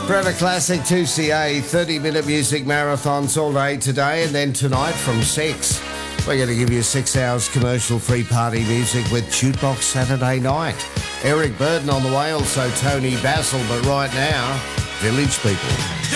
Forever Classic 2CA, 30-minute music marathons all day today, and then tonight from 6, we're going to give you 6 hours commercial-free party music with Jukebox Saturday Night. Eric Burden on the way, also Tony Basil, but right now, Village People.